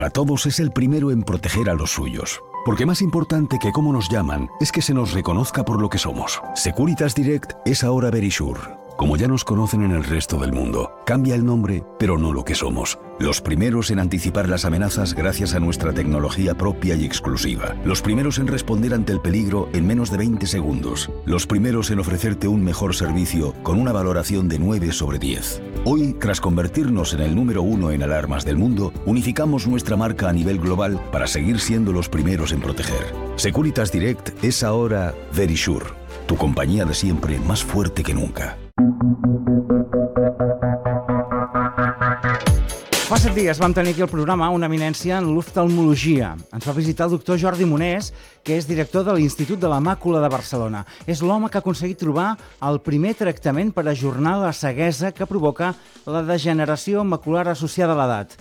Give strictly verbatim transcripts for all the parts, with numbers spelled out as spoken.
A todos es el primero en proteger a los suyos. Porque más importante que cómo nos llaman es que se nos reconozca por lo que somos. Securitas Direct es ahora Verisure. Como ya nos conocen en el resto del mundo, cambia el nombre, pero no lo que somos. Los primeros en anticipar las amenazas gracias a nuestra tecnología propia y exclusiva. Los primeros en responder ante el peligro en menos de veinte segundos. Los primeros en ofrecerte un mejor servicio con una valoración de nueve sobre diez. Hoy, tras convertirnos en el número uno en alarmas del mundo, unificamos nuestra marca a nivel global para seguir siendo los primeros en proteger. Securitas Direct es ahora Verisure, tu compañía de siempre más fuerte que nunca. Fa set dies vam tenir aquí al programa una eminència en l'oftalmologia. Ens va visitar el doctor Jordi Monés, que és director de l'Institut de la Màcula de Barcelona. És l'home que ha aconseguit trobar el primer tractament per ajornar la ceguesa que provoca la degeneració macular associada a l'edat.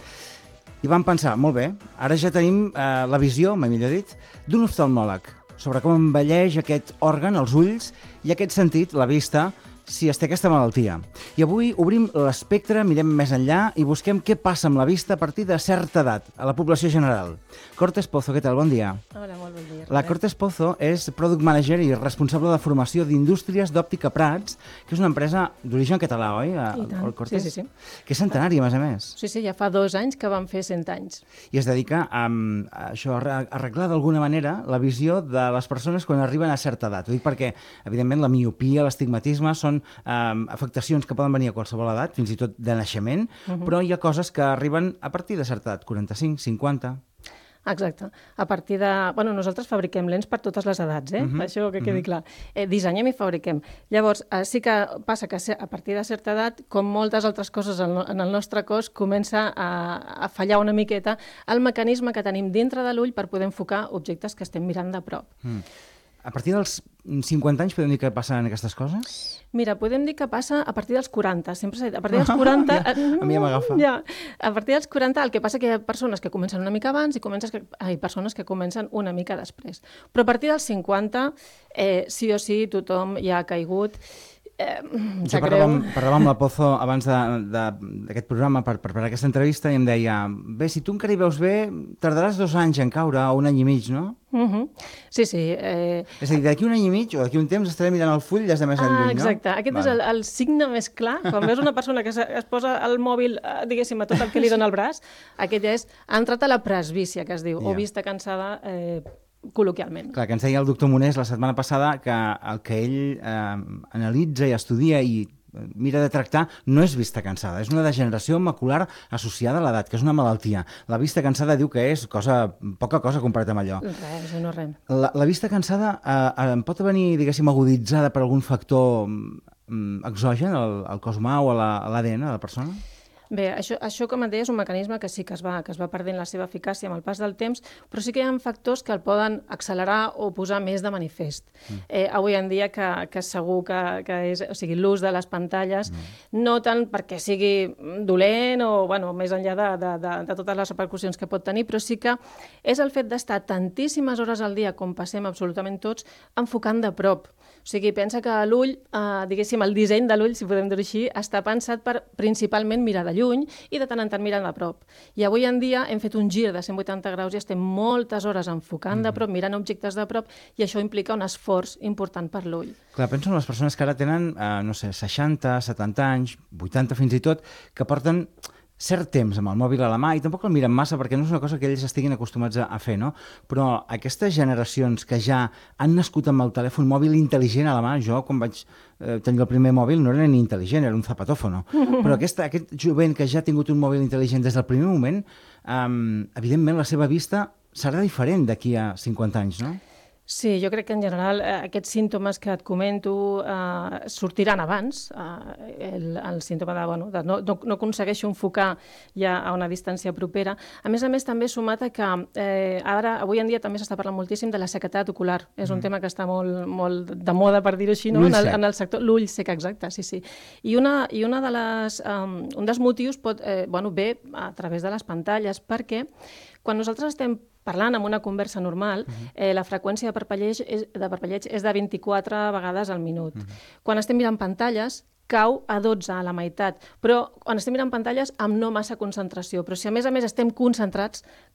I vam pensar, molt bé, ara ja tenim eh, la visió, m'he millor dit, d'un oftalmòleg sobre com envelleix aquest òrgan, els ulls, i aquest sentit, la vista, si es té aquesta malaltia. I avui obrim l'espectre, mirem més enllà i busquem què passa amb la vista a partir de certa edat a la població general. Cortés Pozo, què tal? Bon dia. Hola, molt bon dia. La Cortés Pozo és Product Manager i responsable de formació d'Indústries d'Òptica Prats, que és una empresa d'origen català, oi? I tant, sí, sí, sí. Que és centenària, a més a més. Sí, sí, ja fa dos anys que vam fer cent anys. I es dedica a, a això, a arreglar d'alguna manera la visió de les persones quan arriben a certa edat. Ho dic perquè, evidentment, la miopia, l'estigmatisme són Um, afectacions que poden venir a qualsevol edat, fins i tot de naixement, uh-huh. però hi ha coses que arriben a partir de certa edat, quaranta-cinc, cinquanta... Exacte. A partir de... Bueno, nosaltres fabriquem lents per totes les edats, eh? Uh-huh. Això que quedi uh-huh. clar. Eh, dissenyem i fabriquem. Llavors, eh, sí que passa que a partir de certa edat, com moltes altres coses en el nostre cos, comença a, a fallar una miqueta el mecanisme que tenim dintre de l'ull per poder enfocar objectes que estem mirant de prop. Mm. A partir dels cinquanta anys podem dir que passen aquestes coses? Mira, podem dir que passa a partir dels quaranta. Sempre s'ha dit, a partir dels quaranta... ja, a mi ja m'agafa. Ja, a partir dels quaranta, el que passa que hi ha persones que comencen una mica abans i comences que, ai, persones que comencen una mica després. Però a partir dels cinquanta, eh, sí o sí, tothom ja ha caigut. Eh, jo parlàvem, parlàvem amb la Pozo abans d'aquest programa per preparar aquesta entrevista i em deia, bé, si tu encara hi veus bé, tardaràs dos anys en caure, o un any i mig, no? Uh-huh. Sí, sí. Eh... És a dir, d'aquí un any i mig o d'aquí un temps estaré mirant el full des de més ah, enlluny, no? Exacte. Aquest vale. és el, el signe més clar. Quan veus una persona que es posa el mòbil, diguéssim, a tot el que li dona el braç, aquest ja és, ha entrat a la presbícia, que es diu, yeah. o vista cansada, eh, col·loquialment. Clar, que ens deia el doctor Monés la setmana passada que el que ell eh, analitza i estudia i mira de tractar no és vista cansada, és una degeneració macular associada a l'edat, que és una malaltia. La vista cansada diu que és cosa, poca cosa comparat amb allò. Res, no res. La, la vista cansada eh, eh, pot venir, diguéssim, aguditzada per algun factor mm, exogen al, al cos humà o a l'A D N de la persona? Bé, això, això, com et deia, és un mecanisme que sí que es, va, que es va perdent la seva eficàcia amb el pas del temps, però sí que hi ha factors que el poden accelerar o posar més de manifest. Mm. Eh, avui en dia que, que segur que, que és, o sigui, l'ús de les pantalles, mm. no tant perquè sigui dolent o, bueno, més enllà de, de, de, de totes les repercussions que pot tenir, però sí que és el fet d'estar tantíssimes hores al dia, com passem absolutament tots, enfocant de prop. O sigui, pensa que l'ull, eh, diguéssim, el disseny de l'ull, si podem dir-ho així, està pensat per principalment mirar de lluny i de tant en tant mirant de prop. I avui en dia hem fet un gir de cent vuitanta graus i estem moltes hores enfocant de prop, mirant objectes de prop, i això implica un esforç important per l'ull. Clar, penso en les persones que ara tenen, eh, no sé, seixanta, setanta anys, vuitanta fins i tot, que porten cert temps amb el mòbil a la mà i tampoc el miren massa perquè no és una cosa que ells estiguin acostumats a, a fer, no? Però aquestes generacions que ja han nascut amb el telèfon mòbil intel·ligent a la mà, jo quan vaig eh, tenir el primer mòbil no era ni intel·ligent, era un zapatófono, però aquesta, aquest jovent que ja ha tingut un mòbil intel·ligent des del primer moment, eh, evidentment la seva vista serà diferent d'aquí a cinquanta anys, no? Sí, jo crec que en general eh, aquests símptomes que et comento eh, sortiran abans. Eh, el, el símptoma de, bueno, de no, no, no aconsegueixo enfocar ja a una distància propera. A més a més, també sumat a que eh, ara, avui en dia també s'està parlant moltíssim de la sequedat ocular. És un mm. tema que està molt, molt de moda, per dir-ho així, no? en, el, en el sector. L'ull sec, exacte, sí, sí. I, una, i una de les, um, un dels motius pot, eh, bueno, ve a través de les pantalles, perquè quan nosaltres estem parlant amb una conversa normal, eh, la freqüència de parpelleig, és, de parpelleig és de vint-i-quatre vegades al minut. Uh-huh. Quan estem mirant pantalles, cau a dotze, a la meitat. Però quan estem mirant pantalles amb no massa concentració. Però si a més a més estem concentrats,